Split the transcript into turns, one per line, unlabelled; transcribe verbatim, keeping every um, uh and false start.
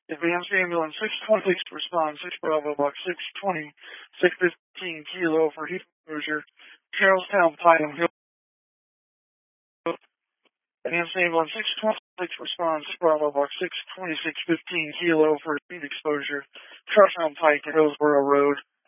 Advanced ambulance six twenty-six response six Bravo Box six twenty, six fifteen Kilo for heat exposure. Charlestown Pine Hill. Advanced ambulance six twenty-six response six Bravo Box six twenty-six fifteen Kilo for heat exposure. Charlestown Pike to Hillsborough Road.